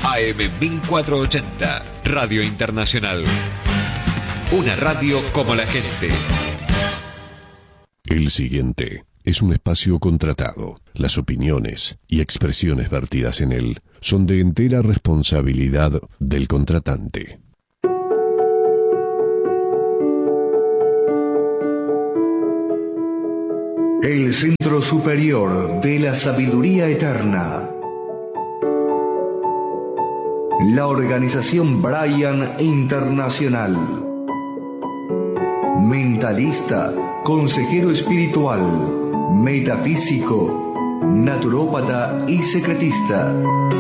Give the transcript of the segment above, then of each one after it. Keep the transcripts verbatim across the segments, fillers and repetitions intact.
A M mil cuatrocientos ochenta, Radio Internacional. Una radio como la gente. El siguiente es un espacio contratado. Las opiniones y expresiones vertidas en él son de entera responsabilidad del contratante. El Centro Superior de la Sabiduría Eterna. La organización Brian Internacional. Mentalista, consejero espiritual, metafísico, naturópata y secretista.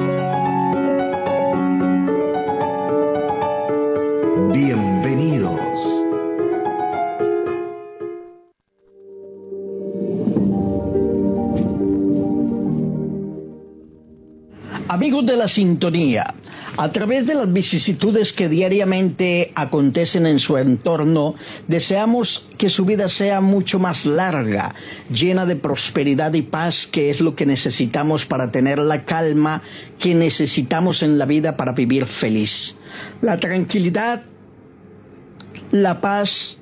Bienvenidos. Amigos de la sintonía, a través de las vicisitudes que diariamente acontecen en su entorno, deseamos que su vida sea mucho más larga, llena de prosperidad y paz, que es lo que necesitamos para tener la calma que necesitamos en la vida para vivir feliz. La tranquilidad, la paz,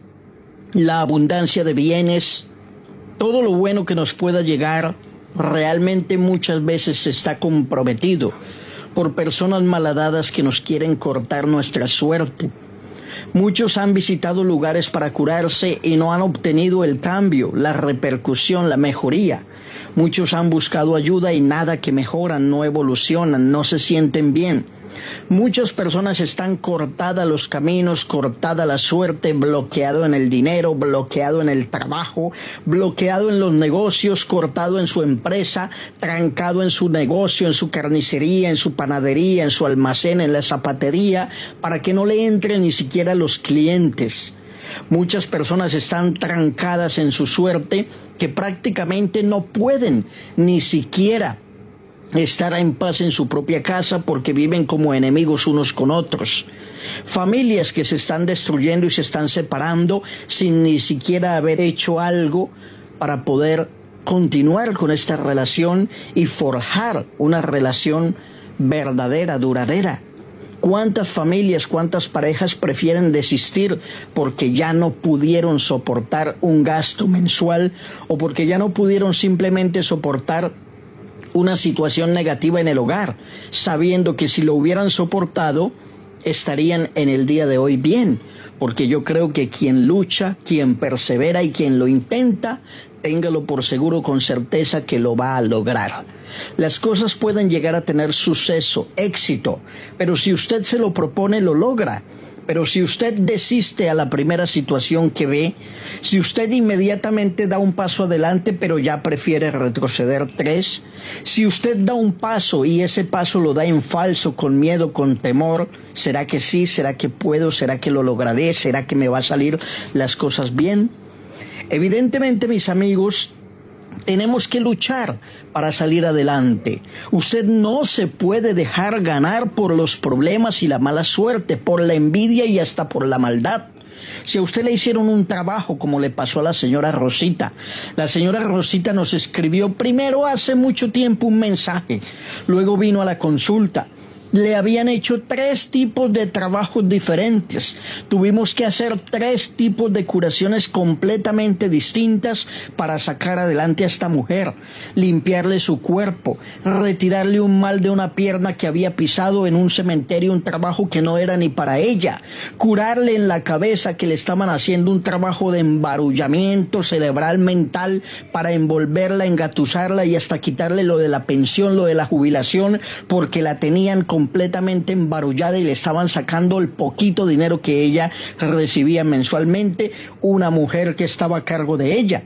la abundancia de bienes, todo lo bueno que nos pueda llegar, realmente muchas veces está comprometido por personas malhadadas que nos quieren cortar nuestra suerte. Muchos han visitado lugares para curarse y no han obtenido el cambio, la repercusión, la mejoría. Muchos han buscado ayuda y nada que mejoran, no evolucionan, no se sienten bien. Muchas personas están cortadas los caminos, cortada la suerte, bloqueado en el dinero, bloqueado en el trabajo, bloqueado en los negocios, cortado en su empresa, trancado en su negocio, en su carnicería, en su panadería, en su almacén, en la zapatería, para que no le entren ni siquiera los clientes. Muchas personas están trancadas en su suerte que prácticamente no pueden ni siquiera estar en paz en su propia casa porque viven como enemigos unos con otros. Familias que se están destruyendo y se están separando sin ni siquiera haber hecho algo para poder continuar con esta relación y forjar una relación verdadera, duradera. ¿Cuántas familias, cuántas parejas prefieren desistir porque ya no pudieron soportar un gasto mensual o porque ya no pudieron simplemente soportar una situación negativa en el hogar, sabiendo que si lo hubieran soportado, estarían en el día de hoy bien? Porque yo creo que quien lucha, quien persevera y quien lo intenta, téngalo por seguro, con certeza que lo va a lograr. Las cosas pueden llegar a tener suceso, éxito, pero si usted se lo propone, lo logra. Pero si usted desiste a la primera situación que ve, si usted inmediatamente da un paso adelante pero ya prefiere retroceder tres, si usted da un paso y ese paso lo da en falso, con miedo, con temor, ¿será que sí? ¿Será que puedo? ¿Será que lo lograré? ¿Será que me va a salir las cosas bien? Evidentemente, mis amigos, tenemos que luchar para salir adelante. Usted no se puede dejar ganar por los problemas y la mala suerte, por la envidia y hasta por la maldad. Si a usted le hicieron un trabajo como le pasó a la señora Rosita, la señora Rosita nos escribió primero hace mucho tiempo un mensaje, luego vino a la consulta. Le habían hecho tres tipos de trabajos diferentes. Tuvimos que hacer tres tipos de curaciones completamente distintas para sacar adelante a esta mujer. Limpiarle su cuerpo, retirarle un mal de una pierna que había pisado en un cementerio, un trabajo que no era ni para ella. Curarle en la cabeza, que le estaban haciendo un trabajo de embarullamiento cerebral mental para envolverla, engatusarla y hasta quitarle lo de la pensión, lo de la jubilación, porque la tenían con completamente embarullada y le estaban sacando el poquito dinero que ella recibía mensualmente, una mujer que estaba a cargo de ella.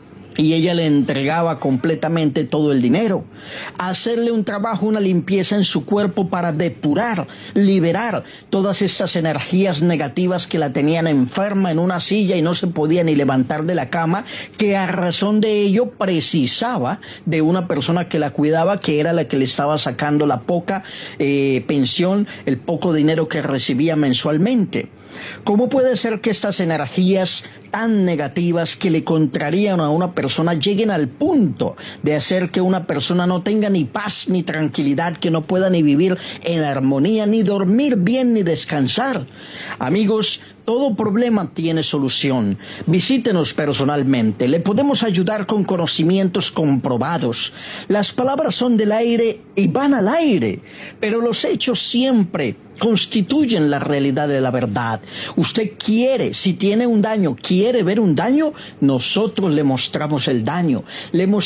Y ella le entregaba completamente todo el dinero. Hacerle un trabajo, una limpieza en su cuerpo para depurar, liberar todas esas energías negativas que la tenían enferma en una silla y no se podía ni levantar de la cama, que a razón de ello precisaba de una persona que la cuidaba, que era la que le estaba sacando la poca eh, pensión, el poco dinero que recibía mensualmente. ¿Cómo puede ser que estas energías tan negativas que le contrarían a una persona lleguen al punto de hacer que una persona no tenga ni paz ni tranquilidad, que no pueda ni vivir en armonía, ni dormir bien, ni descansar. Amigos, todo problema tiene solución. Visítenos personalmente. Le podemos ayudar con conocimientos comprobados. Las palabras son del aire y van al aire, pero los hechos siempre constituyen la realidad de la verdad. Usted quiere, si tiene un daño, quiere ver un daño, nosotros le mostramos el daño. Le mostramos